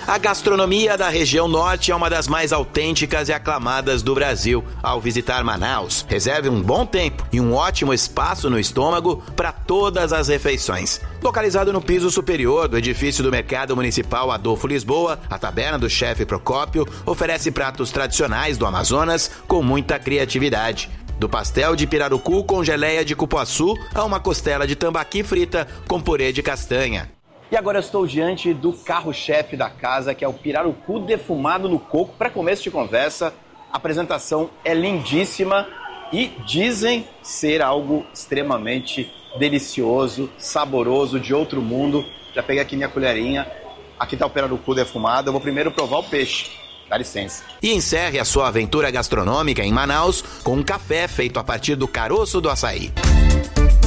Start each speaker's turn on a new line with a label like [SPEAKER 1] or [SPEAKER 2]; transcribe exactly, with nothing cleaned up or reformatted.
[SPEAKER 1] A gastronomia da região norte é uma das mais autênticas e aclamadas do Brasil. Ao visitar Manaus, reserve um bom tempo e um ótimo espaço no estômago para todas as refeições. Localizado no piso superior do edifício do Mercado Municipal Adolfo Lisboa, a Taberna do Chefe Procópio oferece pratos tradicionais do Amazonas com muita criatividade. Do pastel de pirarucu com geleia de cupuaçu a uma costela de tambaqui frita com purê de castanha. E agora eu estou diante do carro-chefe da casa, que é o pirarucu defumado no coco. Para começo de conversa, a apresentação é lindíssima e dizem ser algo extremamente delicioso, saboroso, de outro mundo. Já peguei aqui minha colherinha, aqui está o pirarucu defumado. Eu vou primeiro provar o peixe. Dá licença. E encerre a sua aventura gastronômica em Manaus com um café feito a partir do caroço do açaí.